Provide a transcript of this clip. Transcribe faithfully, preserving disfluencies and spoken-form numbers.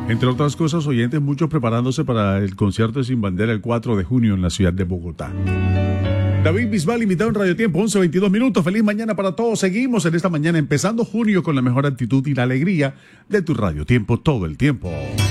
Entre otras cosas, oyentes, muchos preparándose para el concierto de Sin Bandera el cuatro de junio en la ciudad de Bogotá. David Bisbal, invitado en Radio Tiempo, once veintidós minutos. Feliz mañana para todos. Seguimos en esta mañana empezando junio con la mejor actitud y la alegría de tu Radio Tiempo todo el tiempo.